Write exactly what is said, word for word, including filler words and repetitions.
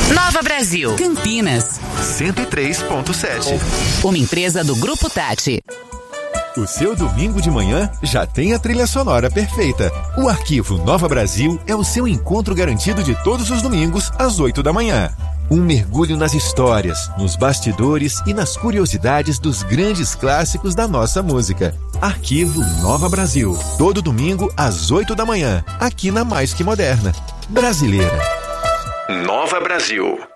Nova Brasil. Campinas. cento e três ponto sete. Uma empresa do Grupo Tati. O seu domingo de manhã já tem a trilha sonora perfeita. O Arquivo Nova Brasil é o seu encontro garantido de todos os domingos às oito da manhã. Um mergulho nas histórias, nos bastidores e nas curiosidades dos grandes clássicos da nossa música. Arquivo Nova Brasil. Todo domingo às oito da manhã, aqui na Mais Que Moderna. Brasileira. Nova Brasil.